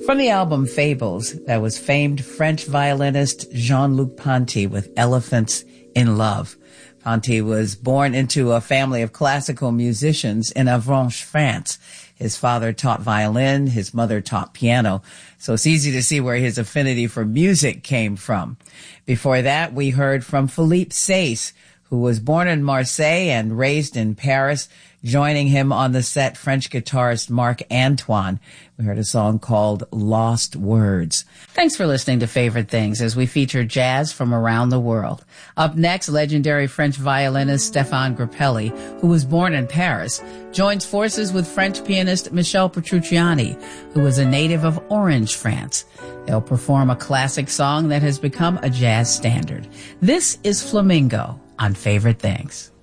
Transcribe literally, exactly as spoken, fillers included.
From the album Fables, that was famed French violinist Jean-Luc Ponty with Elephants in Love. Ponty was born into a family of classical musicians in Avranches, France. His father taught violin, his mother taught piano, so it's easy to see where his affinity for music came from. Before that, we heard from Philippe Saisse, who was born in Marseille and raised in Paris. Joining him on the set, French guitarist Marc Antoine. We heard a song called Lost Words. Thanks for listening to Favorite Things as we feature jazz from around the world. Up next, legendary French violinist Stéphane Grappelli, who was born in Paris, joins forces with French pianist Michel Petrucciani, who is a native of Orange, France. They'll perform a classic song that has become a jazz standard. This is Flamingo on Favorite Things.